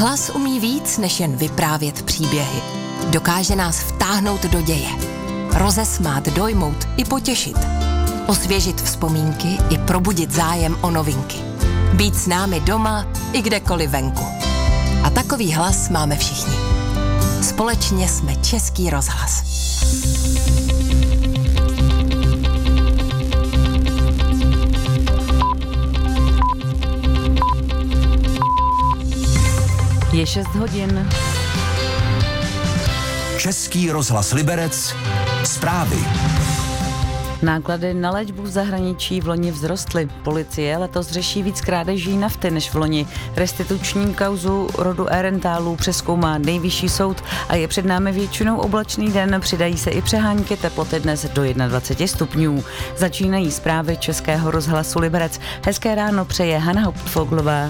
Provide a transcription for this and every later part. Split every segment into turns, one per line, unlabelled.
Hlas umí víc, než jen vyprávět příběhy. Dokáže nás vtáhnout do děje. Rozesmát, dojmout i potěšit. Osvěžit vzpomínky i probudit zájem o novinky. Být s námi doma i kdekoliv venku. A takový hlas máme všichni. Společně jsme Český rozhlas.
Je 6 hodin.
Český rozhlas Liberec. Zprávy.
Náklady na léčbu v zahraničí v loni vzrostly. Policie letos řeší víc krádeží nafty než v loni. Restituční kauzu rodu Aehrenthálů přezkoumá Nejvyšší soud a je před námi většinou oblačný den. Přidají se i přehánky, teploty dnes do 21 stupňů. Začínají zprávy Českého rozhlasu Liberec. Hezké ráno přeje Hana Hauptfoglová.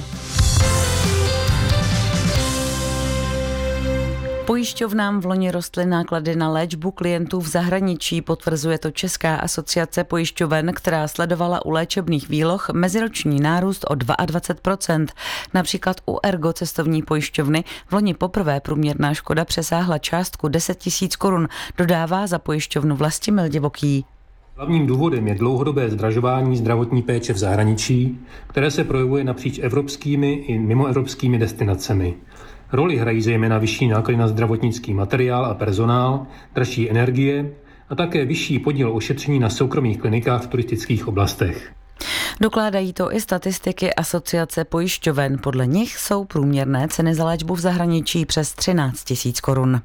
Pojišťovnám v loni rostly náklady na léčbu klientů v zahraničí, potvrzuje to Česká asociace pojišťoven, která sledovala u léčebných výloh meziroční nárůst o 22%. Například u Ergo cestovní pojišťovny v loni poprvé průměrná škoda přesáhla částku 10 000 korun, dodává za pojišťovnu Vlastimil Divoký.
Hlavním důvodem je dlouhodobé zdražování zdravotní péče v zahraničí, které se projevuje napříč evropskými i mimoevropskými destinacemi. Roli hrají zejména vyšší náklady na zdravotnický materiál a personál, dražší energie a také vyšší podíl ošetření na soukromých klinikách v turistických oblastech.
Dokládají to i statistiky Asociace pojišťoven. Podle nich jsou průměrné ceny za léčbu v zahraničí přes 13 000 korun.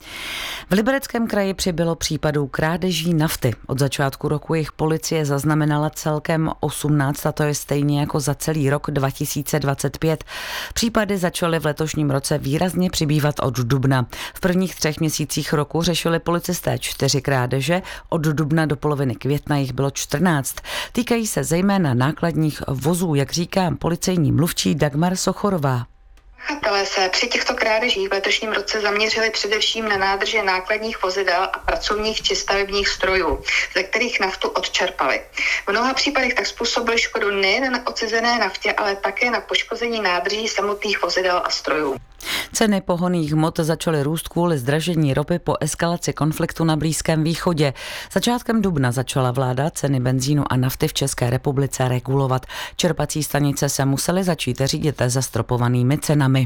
V Libereckém kraji přibylo případů krádeží nafty. Od začátku roku jich policie zaznamenala celkem 18, a to je stejně jako za celý rok 2025. Případy začaly v letošním roce výrazně přibývat od dubna. V prvních 3 měsících roku řešili policisté 4 krádeže, od dubna do poloviny května jich bylo 14. Týkají se zejména nákladních vozů, jak říká policejní mluvčí Dagmar Sochorová.
Pachatelé se při těchto krádežích v letošním roce zaměřili především na nádrže nákladních vozidel a pracovních či stavebních strojů, ze kterých naftu odčerpali. V mnoha případech tak způsobili škodu nejen na odcizené naftě, ale také na poškození nádrží samotných vozidel a strojů.
Ceny pohonných hmot začaly růst kvůli zdražení ropy po eskalaci konfliktu na Blízkém východě. Začátkem dubna začala vláda ceny benzínu a nafty v České republice regulovat. Čerpací stanice se musely začít řídit zastropovanými cenami.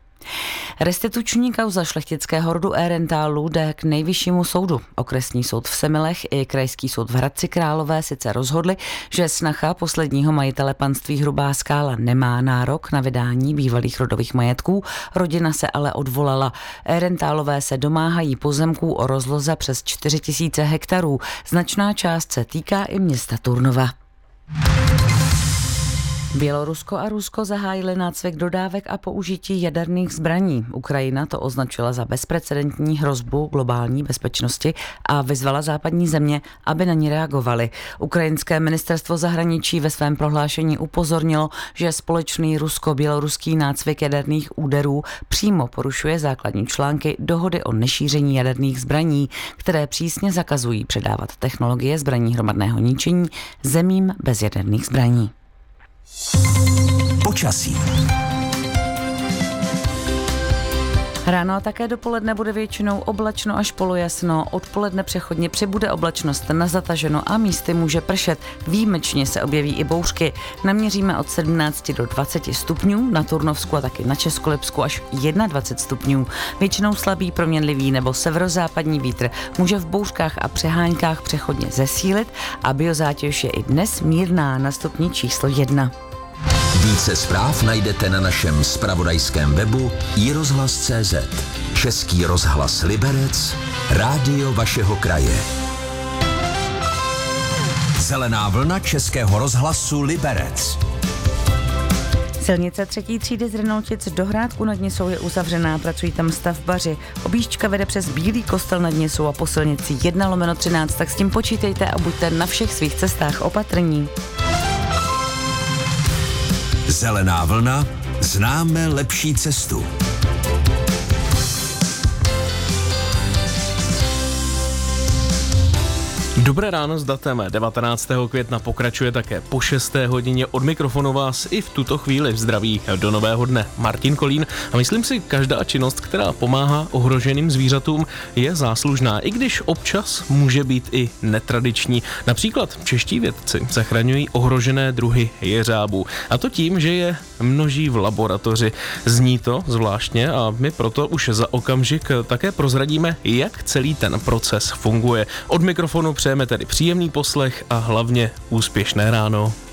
Restituční kauza šlechtického rodu Aehrenthálů jde k Nejvyššímu soudu. Okresní soud v Semilech i Krajský soud v Hradci Králové sice rozhodli, že snacha posledního majitele panství Hrubá Skála nemá nárok na vydání bývalých rodových majetků, rodina se ale odvolala. Aehrenthálové se domáhají pozemků o rozloze přes 4 000 hektarů. Značná část se týká i města Turnova. Bělorusko a Rusko zahájili nácvik dodávek a použití jaderných zbraní. Ukrajina to označila za bezprecedentní hrozbu globální bezpečnosti a vyzvala západní země, aby na ní reagovaly. Ukrajinské ministerstvo zahraničí ve svém prohlášení upozornilo, že společný rusko-běloruský nácvik jaderných úderů přímo porušuje základní články dohody o nešíření jaderných zbraní, které přísně zakazují předávat technologie zbraní hromadného ničení zemím bez jaderných zbraní.
Počasí.
Ráno a také dopoledne bude většinou oblačno až polojasno, odpoledne přechodně přibude oblačnost na zataženo a místy může pršet. Výjimečně se objeví i bouřky. Naměříme od 17 do 20 stupňů, na Turnovsku a taky na Českolipsku až 21 stupňů. Většinou slabý proměnlivý nebo severozápadní vítr může v bouřkách a přeháňkách přechodně zesílit a biozátěž je i dnes mírná na stupni číslo 1.
Více zpráv najdete na našem zpravodajském webu iRozhlas.cz. Český rozhlas Liberec, rádio vašeho kraje. Zelená vlna Českého rozhlasu Liberec.
Silnice 3. třídy z Renoltic do Hrádku nad Nisou je uzavřená, pracují tam stavbaři. Objížďka vede přes Bílý Kostel nad Nisou a po silnici 1/13, tak s tím počítejte a buďte na všech svých cestách opatrní.
Zelená vlna, známe lepší cestu.
Dobré ráno s datem 19. května pokračuje také po 6. hodině. Od mikrofonu vás i v tuto chvíli zdraví do nového dne Martin Kolín. A myslím si, každá činnost, která pomáhá ohroženým zvířatům, je záslužná, i když občas může být i netradiční. Například čeští vědci zachraňují ohrožené druhy jeřábů. A to tím, že je množí v laboratoři. Zní to zvláštně a my proto už za okamžik také prozradíme, jak celý ten proces funguje. Od mikrofonu přejeme tedy příjemný poslech a hlavně úspěšné ráno.